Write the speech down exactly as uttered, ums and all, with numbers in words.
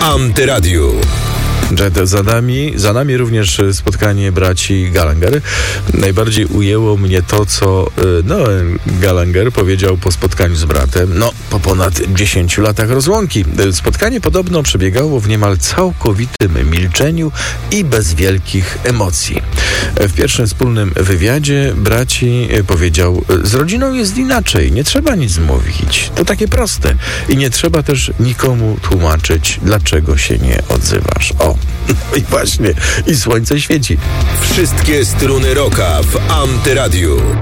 Antyradiu. Za nami, za nami również spotkanie braci Gallagher. Najbardziej ujęło mnie to, co Noel Gallagher powiedział po spotkaniu z bratem, no po ponad dziesięciu latach rozłąki. Spotkanie podobno przebiegało w niemal całkowitym milczeniu i bez wielkich emocji. W pierwszym wspólnym wywiadzie braci powiedział: z rodziną jest inaczej, nie trzeba nic mówić. To takie proste. I nie trzeba też nikomu tłumaczyć, dlaczego się nie odzywasz. O, no i właśnie, i słońce świeci. Wszystkie struny rocka w Antyradiu.